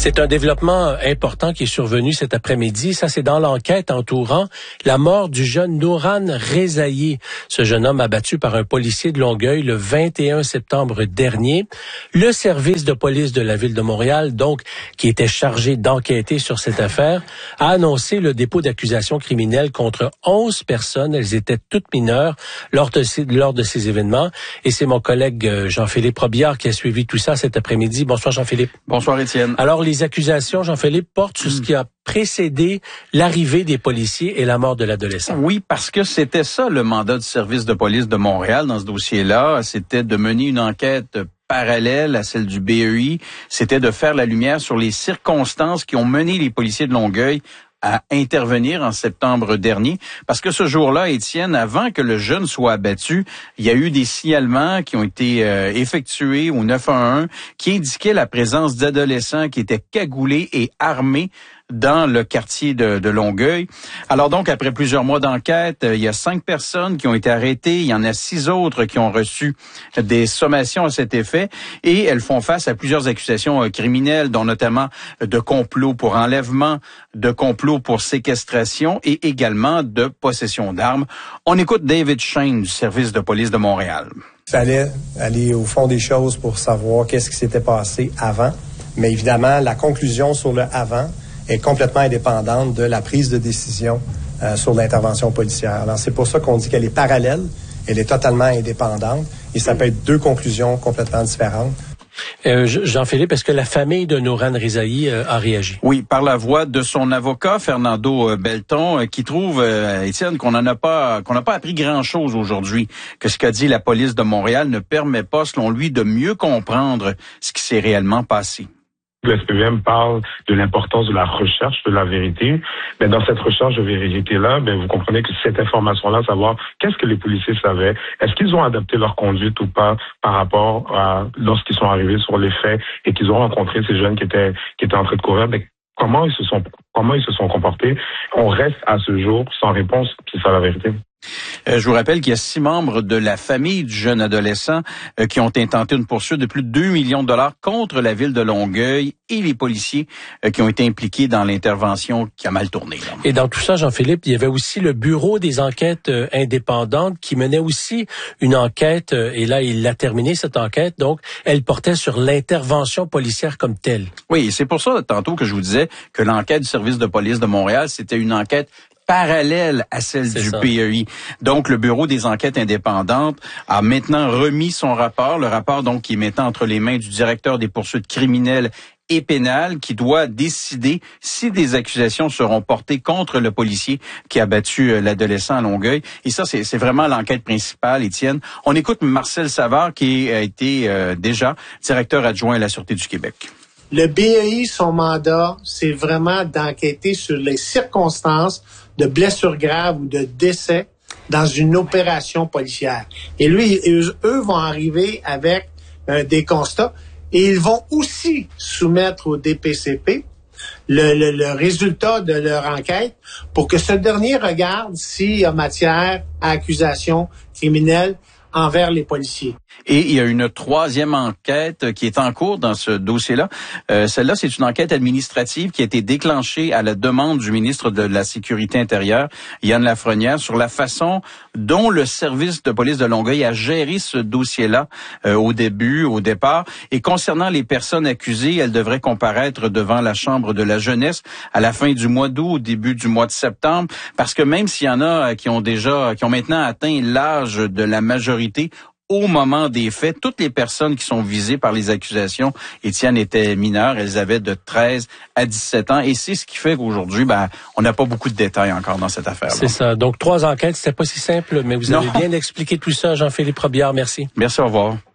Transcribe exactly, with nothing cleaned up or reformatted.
C'est un développement important qui est survenu cet après-midi. Ça, c'est dans l'enquête entourant la mort du jeune Nouran Rezaï. Ce jeune homme abattu par un policier de Longueuil le vingt et un septembre dernier. Le service de police de la ville de Montréal, donc, qui était chargé d'enquêter sur cette affaire, a annoncé le dépôt d'accusations criminelles contre onze personnes. Elles étaient toutes mineures lors de ces, lors de ces événements. Et c'est mon collègue Jean-Philippe Robillard qui a suivi tout ça cet après-midi. Bonsoir, Jean-Philippe. Bonsoir, Étienne. Alors, les accusations, Jean-Philippe, portent sur ce qui a précédé l'arrivée des policiers et la mort de l'adolescent. Oui, parce que c'était ça le mandat du service de police de Montréal dans ce dossier-là. C'était de mener une enquête parallèle à celle du B E I. C'était de faire la lumière sur les circonstances qui ont mené les policiers de Longueuil à intervenir en septembre dernier. Parce que ce jour-là, Étienne, avant que le jeune soit abattu, il y a eu des signalements qui ont été euh, effectués au neuf un un qui indiquaient la présence d'adolescents qui étaient cagoulés et armés dans le quartier de, de Longueuil. Alors donc, après plusieurs mois d'enquête, il y a cinq personnes qui ont été arrêtées. Il y en a six autres qui ont reçu des sommations à cet effet. Et elles font face à plusieurs accusations criminelles, dont notamment de complot pour enlèvement, de complot pour séquestration et également de possession d'armes. On écoute David Shane du service de police de Montréal. Il fallait aller au fond des choses pour savoir qu'est-ce qui s'était passé avant. Mais évidemment, la conclusion sur le avant est complètement indépendante de la prise de décision euh, sur l'intervention policière. Alors, c'est pour ça qu'on dit qu'elle est parallèle, elle est totalement indépendante, et ça peut être deux conclusions complètement différentes. Euh, Jean-Philippe, est-ce que la famille de Nouran Rezaï euh, a réagi? Oui, par la voix de son avocat, Fernando Belton, euh, qui trouve, euh, Étienne, qu'on n'en a pas, qu'on n'a pas appris grand-chose aujourd'hui, que ce qu'a dit la police de Montréal ne permet pas, selon lui, de mieux comprendre ce qui s'est réellement passé. Le S P V M parle de l'importance de la recherche de la vérité. Mais dans cette recherche de vérité-là, ben, vous comprenez que cette information-là, savoir qu'est-ce que les policiers savaient, est-ce qu'ils ont adapté leur conduite ou pas par rapport à lorsqu'ils sont arrivés sur les faits et qu'ils ont rencontré ces jeunes qui étaient qui étaient en train de courir, ben, comment ils se sont comment ils se sont comportés. On reste à ce jour sans réponse, c'est ça la vérité. Euh, je vous rappelle qu'il y a six membres de la famille du jeune adolescent euh, qui ont intenté une poursuite de plus de deux millions de dollars contre la ville de Longueuil et les policiers euh, qui ont été impliqués dans l'intervention qui a mal tourné. Là. Et dans tout ça, Jean-Philippe, il y avait aussi le Bureau des enquêtes euh, indépendantes qui menait aussi une enquête, euh, et là, il a terminé cette enquête, donc elle portait sur l'intervention policière comme telle. Oui, c'est pour ça, tantôt, que je vous disais que l'enquête du service de police de Montréal, c'était une enquête parallèle à celle c'est du ça. P E I. Donc, le Bureau des enquêtes indépendantes a maintenant remis son rapport, le rapport donc qui est maintenant entre les mains du directeur des poursuites criminelles et pénales, qui doit décider si des accusations seront portées contre le policier qui a battu l'adolescent à Longueuil. Et ça, c'est, c'est vraiment l'enquête principale, Étienne. On écoute Marcel Savard, qui a été euh, déjà directeur adjoint à la Sûreté du Québec. Le B E I, son mandat, c'est vraiment d'enquêter sur les circonstances de blessures graves ou de décès dans une opération policière. Et lui, eux, eux vont arriver avec euh, des constats et ils vont aussi soumettre au D P C P le, le, le résultat de leur enquête pour que ce dernier regarde s'il y a matière à accusation criminelle envers les policiers. Et il y a une troisième enquête qui est en cours dans ce dossier-là. Euh, celle-là, c'est une enquête administrative qui a été déclenchée à la demande du ministre de la Sécurité intérieure, Yann Lafrenière, sur la façon dont le service de police de Longueuil a géré ce dossier-là euh, au début, au départ. Et concernant les personnes accusées, elles devraient comparaître devant la Chambre de la jeunesse à la fin du mois d'août, au début du mois de septembre, parce que même s'il y en a qui ont déjà, qui ont maintenant atteint l'âge de la majorité, au moment des faits, toutes les personnes qui sont visées par les accusations, Étienne, étaient mineures. Elles avaient de treize à dix-sept ans. Et c'est ce qui fait qu'aujourd'hui, ben, on n'a pas beaucoup de détails encore dans cette affaire-là. C'est ça. Donc, trois enquêtes, c'était pas si simple, mais vous avez non. bien expliqué tout ça, Jean-Philippe Robillard. Merci. Merci, au revoir.